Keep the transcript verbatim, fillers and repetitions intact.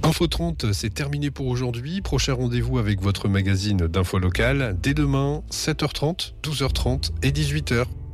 Info trente, c'est terminé pour aujourd'hui. Prochain rendez-vous avec votre magazine d'info locale dès demain, sept heures trente, douze heures trente et dix-huit heures.